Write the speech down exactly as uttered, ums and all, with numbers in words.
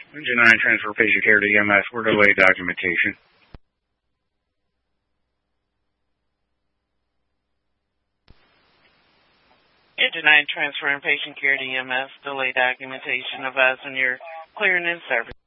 Engine nine, transfer patient care to E M S. We're delayed documentation. Engine nine, transferring patient care to E M S. Delay documentation. Advising you're clearing in service.